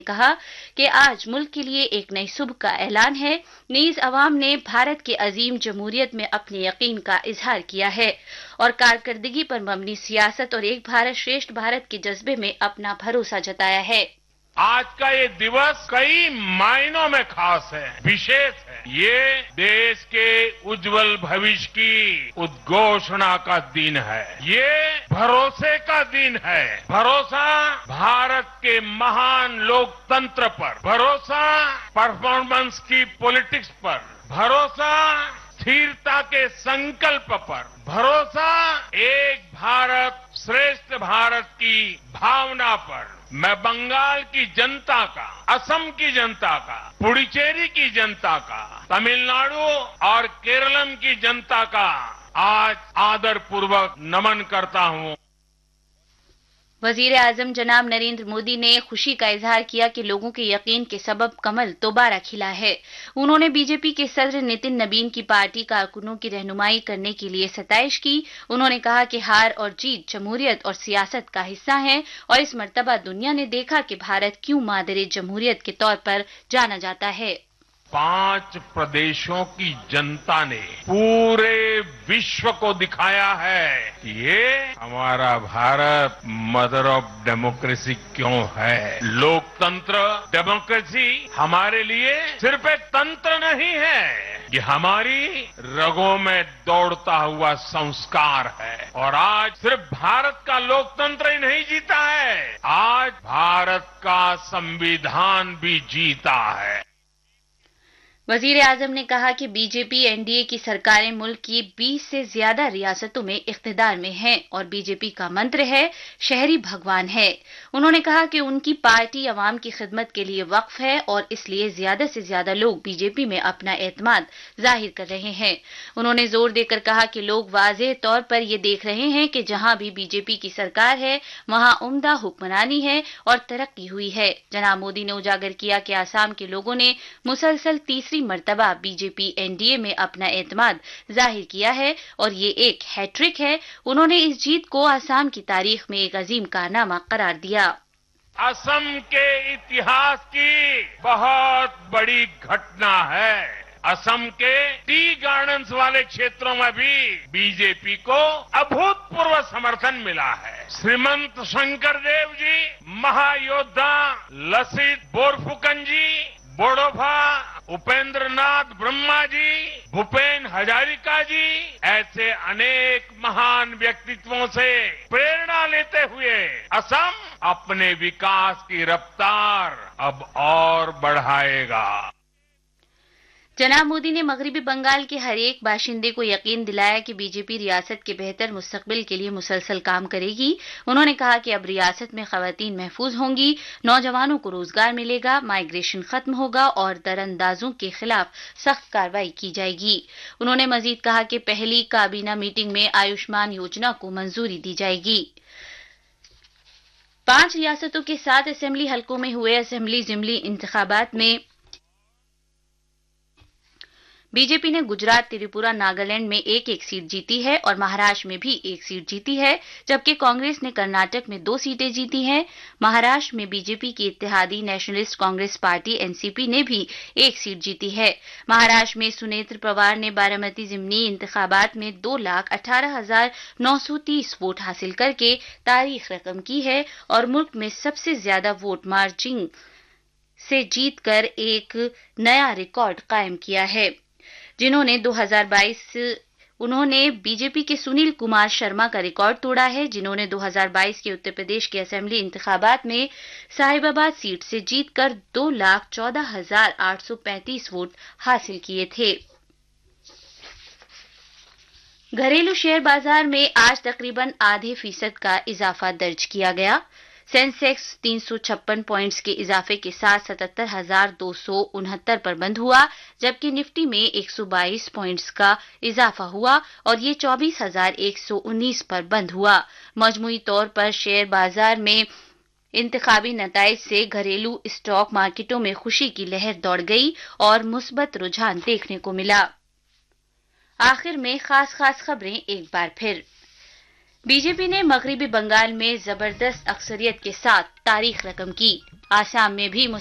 कहा कि आज मुल्क के लिए एक नई सुबह का ऐलान है। नीज अवाम ने भारत के अजीम जमहूरियत में अपने यकीन का इजहार किया है और कारकर्दगी पर मबनी सियासत और एक भारत श्रेष्ठ भारत के जज्बे में अपना भरोसा जताया है। आज का ये दिवस कई मायनों में खास है, विशेष है। ये देश के उज्जवल भविष्य की उद्घोषणा का दिन है। ये भरोसे का दिन है। भरोसा भारत के महान लोकतंत्र पर, भरोसा परफॉर्मेंस की पॉलिटिक्स पर, भरोसा स्थिरता के संकल्प पर, भरोसा एक भारत श्रेष्ठ भारत की भावना पर। मैं बंगाल की जनता का, असम की जनता का, पुडुचेरी की जनता का, तमिलनाडु और केरलम की जनता का आज आदरपूर्वक नमन करता हूं। वजीर आजम जनाब नरेंद्र मोदी ने खुशी का इजहार किया कि लोगों के यकीन के सबब कमल दोबारा खिला है। उन्होंने बीजेपी के सदर नितिन नबीन की पार्टी कारकुनों की रहनुमाई करने के लिए सताइश की। उन्होंने कहा कि हार और जीत जमहूरियत और सियासत का हिस्सा है और इस मर्तबा दुनिया ने देखा कि भारत क्यों मादरे जमहूरियत के तौर पर जाना जाता है। 5 प्रदेशों की जनता ने पूरे विश्व को दिखाया है कि ये हमारा भारत मदर ऑफ डेमोक्रेसी क्यों है। लोकतंत्र, डेमोक्रेसी हमारे लिए सिर्फ एक तंत्र नहीं है, ये हमारी रगों में दौड़ता हुआ संस्कार है। और आज सिर्फ भारत का लोकतंत्र ही नहीं जीता है, आज भारत का संविधान भी जीता है। वजीर आजम ने कहा कि बीजेपी एनडीए की सरकारें मुल्क की 20 से ज्यादा रियासतों में इख्तिदार में हैं और बीजेपी का मंत्र है शहरी भगवान है। उन्होंने कहा कि उनकी पार्टी अवाम की खिदमत के लिए वक्फ है और इसलिए ज्यादा से ज्यादा लोग बीजेपी में अपना एतमाद जाहिर कर रहे हैं। उन्होंने जोर देकर कहा कि लोग वाज़ेह तौर पर ये देख रहे हैं कि जहां भी बीजेपी की सरकार है वहां उम्दा हुक्मरानी है और तरक्की हुई है। जनाब मोदी ने उजागर किया कि आसाम के लोगों ने मुसलसल तीसरी मर्तबा बीजेपी एनडीए में अपना एतमाद जाहिर किया है और ये एक हैट्रिक है। उन्होंने इस जीत को आसाम की तारीख में एक अजीम कारनामा करार दिया। असम के इतिहास की बहुत बड़ी घटना है। असम के टी गार्डन्स वाले क्षेत्रों में भी बीजेपी को अभूतपूर्व समर्थन मिला है। श्रीमंत शंकर देव जी, महायोद्धा लसित बोरफुकन जी, बोडोफा उपेंद्र नाथ ब्रह्मा जी, भूपेन हजारिका जी, ऐसे अनेक महान व्यक्तित्वों से प्रेरणा लेते हुए असम अपने विकास की रफ्तार अब और बढ़ाएगा। जनाब मोदी ने मगरिबी बंगाल के हर एक बाशिंदे को यकीन दिलाया कि बीजेपी रियासत के बेहतर मुस्तकबिल के लिए मुसलसल काम करेगी। उन्होंने कहा कि अब रियासत में खवातीन महफूज होंगी, नौजवानों को रोजगार मिलेगा, माइग्रेशन खत्म होगा और दरअंदाजों के खिलाफ सख्त कार्रवाई की जाएगी। उन्होंने मजीद कहा कि पहली काबीना मीटिंग में आयुष्मान योजना को मंजूरी दी जाएगी। 5 रियासतों के 7 असेंबली हलकों में हुए असेंबली जिमनी इंतखाबात में बीजेपी ने गुजरात, त्रिपुरा, नागालैंड में एक एक सीट जीती है और महाराष्ट्र में भी एक सीट जीती है, जबकि कांग्रेस ने कर्नाटक में 2 सीटें जीती हैं। महाराष्ट्र में बीजेपी की इत्तेहादी नेशनलिस्ट कांग्रेस पार्टी एनसीपी ने भी एक सीट जीती है। महाराष्ट्र में सुनेत्र पवार ने बारामती जिमनी इंतखाबात में 2,18,930 वोट हासिल करके तारीख रकम की है और मुल्क में सबसे ज्यादा वोट मार्जिन से जीतकर एक नया रिकॉर्ड कायम किया है। उन्होंने बीजेपी के सुनील कुमार शर्मा का रिकॉर्ड तोड़ा है, जिन्होंने 2022 के उत्तर प्रदेश के असेंबली इंतखाबात में साहिबाबाद सीट से जीतकर 2,14,835 वोट हासिल किए थे। घरेलू शेयर बाजार में आज तकरीबन आधे फीसद का इजाफा दर्ज किया गया। सेंसेक्स 356 पॉइंट्स के इजाफे के साथ 77,269 पर बंद हुआ, जबकि निफ्टी में 122 पॉइंट्स का इजाफा हुआ और ये 24,119 पर बंद हुआ। मजमूई तौर पर शेयर बाजार में इंतखाबी नताइज से घरेलू स्टॉक मार्केटों में खुशी की लहर दौड़ गई और मुस्बत रुझान देखने को मिला। आखिर में खास खबरें एक बार फिर। बीजेपी ने मगरिबी बंगाल में जबरदस्त अक्सरियत के साथ तारीख रकम की। आसाम में भी